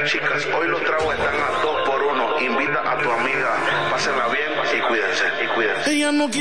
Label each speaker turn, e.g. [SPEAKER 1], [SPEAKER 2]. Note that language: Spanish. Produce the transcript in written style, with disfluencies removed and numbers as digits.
[SPEAKER 1] chicas, hoy los tragos están a 2 por 1. Invita a tu amiga, pásenla bien y cuídense.